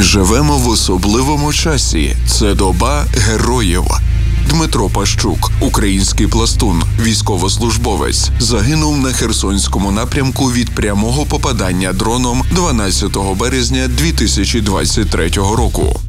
живемо в особливому часі. Це доба героїв. Дмитро Пащук, український пластун, військовослужбовець, загинув на Херсонському напрямку від прямого попадання дроном 12 березня 2023 року.